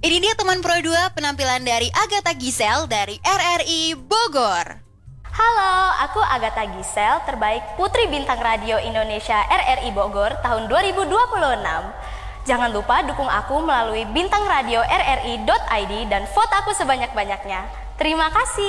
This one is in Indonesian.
Ini dia teman Pro 2 penampilan dari Agatha Giselle dari RRI Bogor. Halo, aku Agatha Giselle, terbaik Putri Bintang Radio Indonesia RRI Bogor tahun 2026. Jangan lupa dukung aku melalui bintangradio rri.id dan vote aku sebanyak-banyaknya. Terima kasih.